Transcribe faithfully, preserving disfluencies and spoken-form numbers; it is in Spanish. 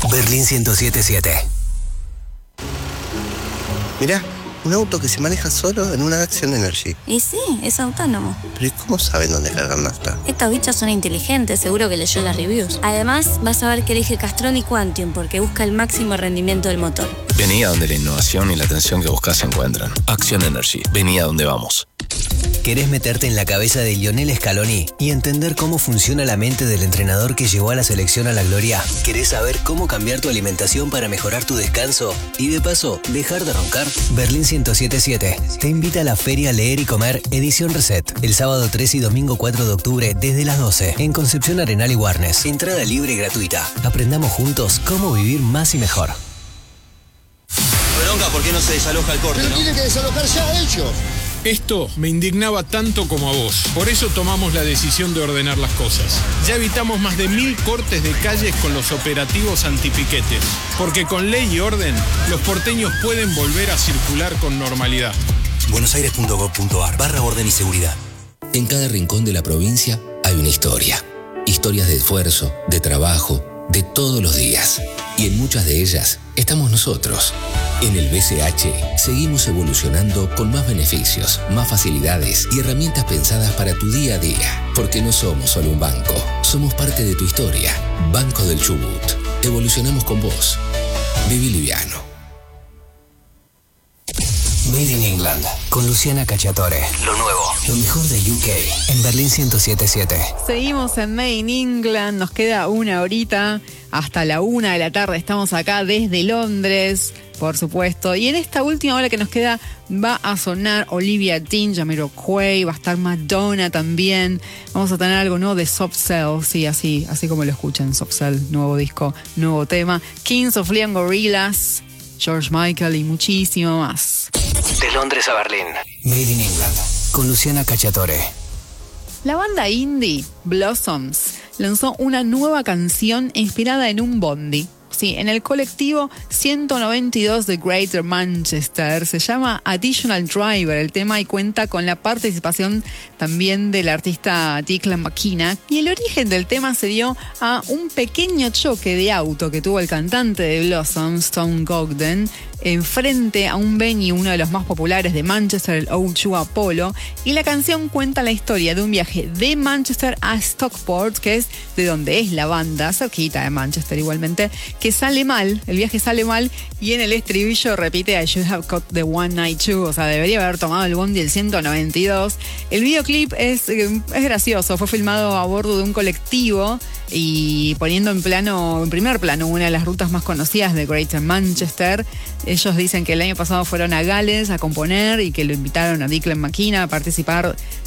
Berlín ciento siete punto siete. Mirá, un auto que se maneja solo en una Action Energy. Y sí, es autónomo. Pero ¿y cómo saben dónde cargar nafta? Estos bichos son inteligentes, seguro que leyó las reviews. Además, vas a ver que elige Castrol y Quantium porque busca el máximo rendimiento del motor. Vení a donde la innovación y la atención que buscas se encuentran. Action Energy. Vení a donde vamos. ¿Querés meterte en la cabeza de Lionel Scaloni y entender cómo funciona la mente del entrenador que llevó a la selección a la gloria? ¿Querés saber cómo cambiar tu alimentación para mejorar tu descanso? Y de paso, dejar de roncar. Berlín ciento siete punto siete te invita a la Feria Leer y Comer Edición Reset. El sábado tres y domingo cuatro de octubre desde las doce en Concepción Arenal y Warnes. Entrada libre y gratuita. Aprendamos juntos cómo vivir más y mejor. Bronca, ¿por qué no se desaloja el corte, Pero no? tiene que desalojar ya ellos. Esto me indignaba tanto como a vos. Por eso tomamos la decisión de ordenar las cosas. Ya evitamos más de mil cortes de calles con los operativos antipiquetes. Porque con ley y orden, los porteños pueden volver a circular con normalidad. buenosaires.gov.ar barra orden y seguridad. En cada rincón de la provincia hay una historia. Historias de esfuerzo, de trabajo, de todos los días. Y en muchas de ellas estamos nosotros. En el B C H seguimos evolucionando con más beneficios, más facilidades y herramientas pensadas para tu día a día. Porque no somos solo un banco, somos parte de tu historia. Banco del Chubut. Evolucionamos con vos. Viví liviano. Made in England, con Luciana Cacciatore. Lo nuevo, lo mejor de U K, en Berlín ciento siete punto siete. Seguimos en Made in England, nos queda una horita hasta la una de la tarde. Estamos acá desde Londres, por supuesto. Y en esta última hora que nos queda va a sonar Olivia Dean, Jamiroquai, va a estar Madonna también. Vamos a tener algo nuevo de Soft Cell, sí, así, así como lo escuchan, Soft Cell, nuevo disco, nuevo tema. Kings of Leon Gorillas, George Michael y muchísimo más. De Londres a Berlín, Made in England, con Luciana Cacciatore. La banda indie Blossoms lanzó una nueva canción inspirada en un bondi. Sí, en el colectivo ciento noventa y dos de Greater Manchester. Se llama Additional Driver el tema y cuenta con la participación también del artista Declan McKenna. Y el origen del tema se dio a un pequeño choque de auto que tuvo el cantante de Blossoms, Tom Cogden, enfrente a un venue, uno de los más populares de Manchester, el O dos Apollo. Y la canción cuenta la historia de un viaje de Manchester a Stockport, que es de donde es la banda, cerquita de Manchester igualmente, que sale mal, el viaje sale mal, y en el estribillo repite I should have caught the one ninety-two, o sea, debería haber tomado el bondi el ciento noventa y dos. El videoclip es, es gracioso, fue filmado a bordo de un colectivo y poniendo en plano, en primer plano, una de las rutas más conocidas de Greater Manchester. Ellos dicen que el año pasado fueron a Gales a componer y que lo invitaron a Declan McKenna a participar